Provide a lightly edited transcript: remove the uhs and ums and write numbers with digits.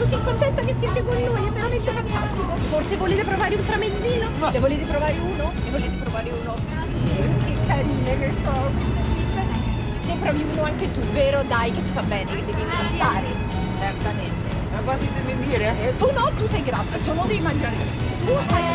così contenta che siete con noi, è veramente fantastico. Forse volete provare un tramezzino? No. Ne volete provare uno? Ne volete provare uno? Sì, che carine che sono queste fibre. Ne provi uno anche tu, vero? Dai, che ti fa bene, che devi ingrassare. Certamente. Ma quasi se mi dire? Tu no, tu sei grassa, tu non devi mangiare. Tu fai